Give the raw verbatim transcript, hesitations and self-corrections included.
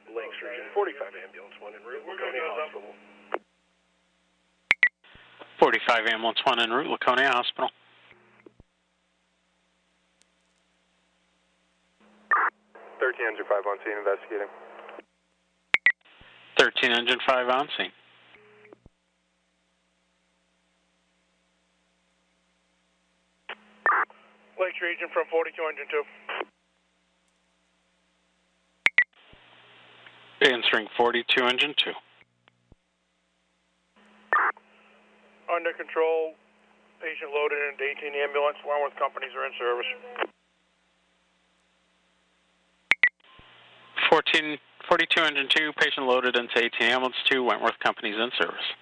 Lake Sturgeon, forty-five ambulance, one en route, Laconia Hospital. forty-five ambulance, one en route, Laconia Hospital. thirteen engine five on scene, investigating. thirteen engine five on scene. Lake Region from forty-two engine two. Answering forty-two engine two. Under control, patient loaded into eighteen ambulance, Wentworth companies are in service. fourteen, forty-two engine two, patient loaded into eighteen ambulance two, Wentworth companies in service.